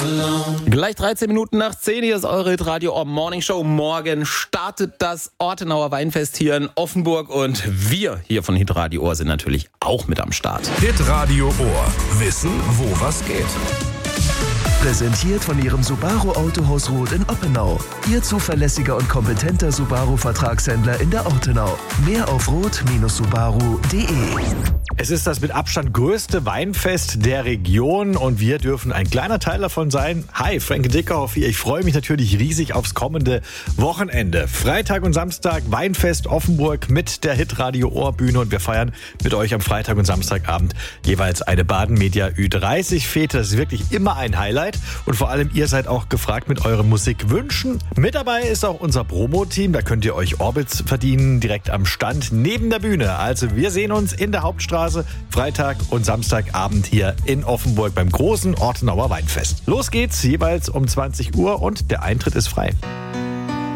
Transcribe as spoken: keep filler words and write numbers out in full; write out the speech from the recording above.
Gleich dreizehn Minuten nach zehn, hier ist eure Hitradio Ohr Morning Show. Morgen startet das Ortenauer Weinfest hier in Offenburg und wir hier von Hitradio Ohr sind natürlich auch mit am Start. Hitradio Ohr. Wissen, wo was geht. Präsentiert von Ihrem Subaru Autohaus Roth in Oppenau. Ihr zuverlässiger und kompetenter Subaru-Vertragshändler in der Ortenau. Mehr auf roth Subaru punkt de. Es ist das mit Abstand größte Weinfest der Region und wir dürfen ein kleiner Teil davon sein. Hi, Frank Dickhoff hier. Ich freue mich natürlich riesig aufs kommende Wochenende. Freitag und Samstag Weinfest Offenburg mit der Hitradio Ohr Bühne und wir feiern mit euch am Freitag und Samstagabend jeweils eine Baden Media Ü dreißig Fete. Das ist wirklich immer ein Highlight und vor allem ihr seid auch gefragt mit euren Musikwünschen. Mit dabei ist auch unser Promo-Team. Da könnt ihr euch Orbits verdienen direkt am Stand neben der Bühne. Also wir sehen uns in der Hauptstraße Freitag und Samstagabend hier in Offenburg beim großen Ortenauer Weinfest. Los geht's, jeweils um zwanzig Uhr und der Eintritt ist frei.